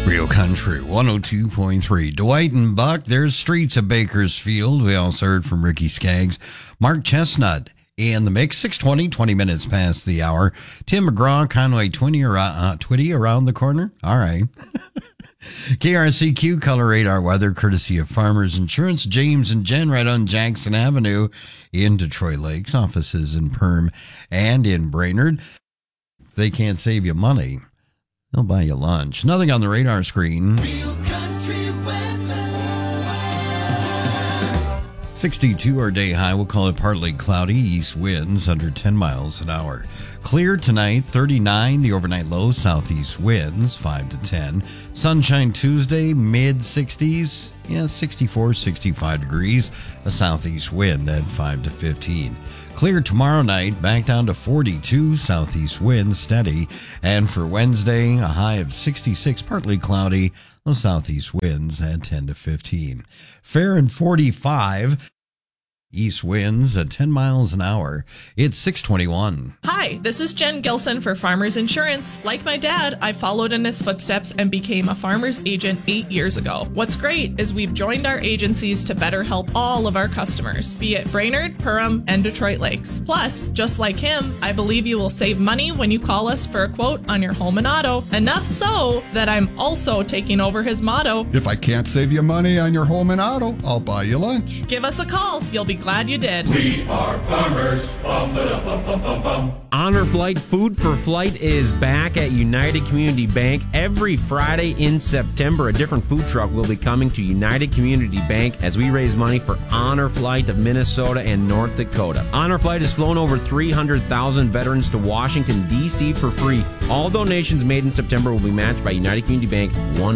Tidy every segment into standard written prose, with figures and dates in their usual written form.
Real Country 102.3. Dwight and Buck, there's Streets of Bakersfield. We also heard from Ricky Skaggs. Mark Chestnut in the mix, 6:20, 20 minutes past the hour. Tim McGraw, Conway Twitty around the corner. All right. KRCQ Color Radar Weather, courtesy of Farmers Insurance. James and Jen right on Jackson Avenue in Detroit Lakes. Offices in Perm and in Brainerd. If they can't save you money, they'll buy you lunch. Nothing on the radar screen. Real country weather. 62 our day high. We'll call it partly cloudy. East winds under 10 miles an hour. Clear tonight, 39. The overnight low, southeast winds 5 to 10. Sunshine Tuesday, mid 60s. 64, 65 degrees. A southeast wind at 5 to 15. Clear tomorrow night, back down to 42, southeast wind steady. And for Wednesday, a high of 66, partly cloudy, those southeast winds at 10 to 15. Fair and 45, east winds at 10 miles an hour. It's 6:21. Hi, this is Jen Gilson for Farmers Insurance. Like my dad, I followed in his footsteps and became a farmer's agent 8 years ago. What's great is we've joined our agencies to better help all of our customers, be it Brainerd, Perham, and Detroit Lakes. Plus, just like him, I believe you will save money when you call us for a quote on your home and auto. Enough so that I'm also taking over his motto. If I can't save you money on your home and auto, I'll buy you lunch. Give us a call. You'll be glad you did. We are farmers. Bum, bum, bum, bum, bum. Honor Flight Food for Flight is back at United Community Bank every Friday in September. A different food truck will be coming to United Community Bank as we raise money for Honor Flight of Minnesota and North Dakota. Honor Flight has flown over 300,000 veterans to Washington, D.C. for free. All donations made in September will be matched by United Community Bank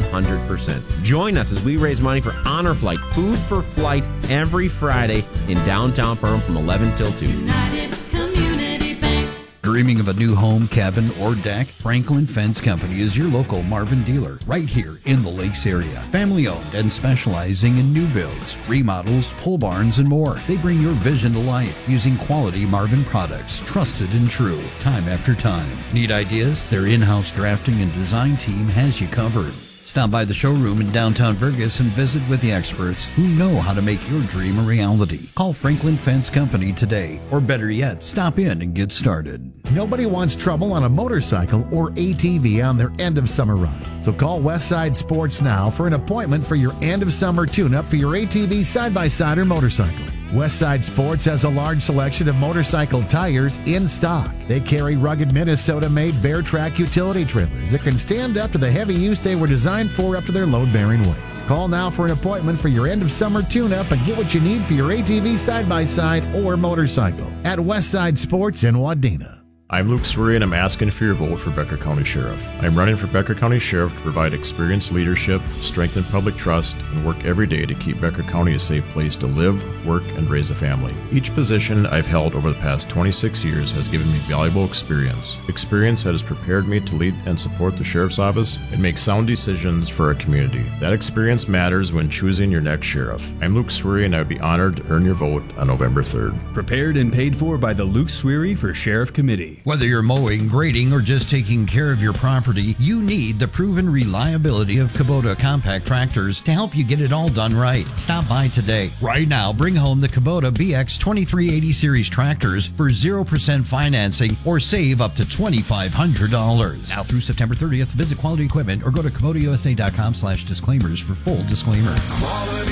100%. Join us as we raise money for Honor Flight Food for Flight every Friday in downtown Perham from 11 till 2. United Community Bank. Dreaming of a new home, cabin, or deck? Franklin Fence Company is your local Marvin dealer right here in the Lakes area. Family owned and specializing in new builds, remodels, pole barns, and more. They bring your vision to life using quality Marvin products, trusted and true, time after time. Need ideas? Their in-house drafting and design team has you covered. Stop by the showroom in downtown Vergas and visit with the experts who know how to make your dream a reality. Call Franklin Fence Company today, or better yet, stop in and get started. Nobody wants trouble on a motorcycle or ATV on their end of summer ride. So call Westside Sports now for an appointment for your end of summer tune-up for your ATV, side-by-side, or motorcycle. Westside Sports has a large selection of motorcycle tires in stock. They carry rugged Minnesota-made Bear Track utility trailers that can stand up to the heavy use they were designed for up to their load-bearing weight. Call now for an appointment for your end-of-summer tune-up and get what you need for your ATV, side-by-side, or motorcycle at Westside Sports in Wadena. I'm Luke Swery, and I'm asking for your vote for Becker County Sheriff. I'm running for Becker County Sheriff to provide experienced leadership, strengthen public trust, and work every day to keep Becker County a safe place to live, work, and raise a family. Each position I've held over the past 26 years has given me valuable experience that has prepared me to lead and support the Sheriff's Office and make sound decisions for our community. That experience matters when choosing your next sheriff. I'm Luke Swery, and I would be honored to earn your vote on November 3rd. Prepared and paid for by the Luke Swery for Sheriff Committee. Whether you're mowing, grading, or just taking care of your property, you need the proven reliability of Kubota compact tractors to help you get it all done right. Stop by today. Right now, bring home the Kubota BX 2380 Series tractors for 0% financing or save up to $2,500. Now through September 30th, visit Quality Equipment or go to KubotaUSA.com/disclaimers for full disclaimer. Quality